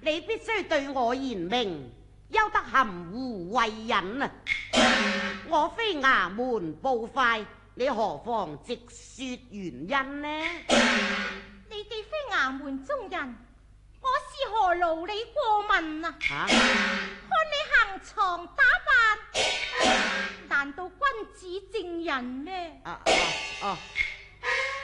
你必須對我言明，休得含糊為人啊！我非衙門捕快，你何妨直說原因呢？ 你既非衙門中人，我是何勞你過問啊？看你行床打扮，難道君子正人咩？